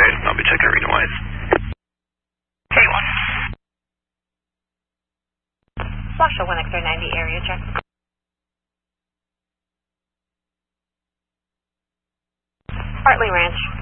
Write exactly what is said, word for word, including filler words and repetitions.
ahead. I'll be checking Reno Wise. K one. Flush one X three ninety area check. Hartley Ranch.